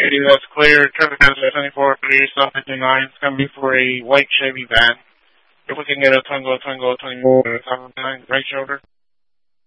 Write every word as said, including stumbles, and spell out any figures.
eighty, that's clear. Traffic counts at twenty-four three, South fifty-nine. It's going to be for a white Chevy van. You're looking at a Twingo, Twingo, Twingo, South fifty-nine, right shoulder.